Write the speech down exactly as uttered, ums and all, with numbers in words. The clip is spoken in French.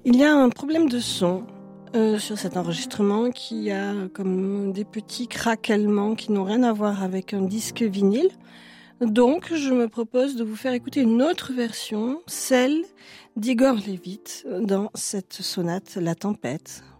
Il y a un problème de son euh, sur cet enregistrement qui a comme des petits craquements qui n'ont rien à voir avec un disque vinyle. Donc, je me propose de vous faire écouter une autre version, celle d'Igor Levit dans cette sonate La Tempête.